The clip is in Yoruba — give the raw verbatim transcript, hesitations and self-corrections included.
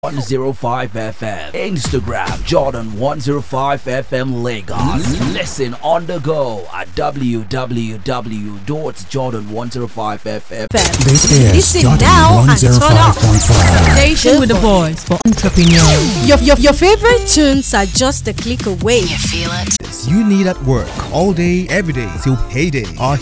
one oh five F M. Instagram Jordan one oh five F M Lagos. Listen on the go at w w w dot jordan one oh five F M. This is Listen Jordan now and turn up. one oh five point five. Station with the boys for entrepreneurs. Your, your, your favorite tunes are just a click away. You feel it? You need at work all day, every day till payday. Our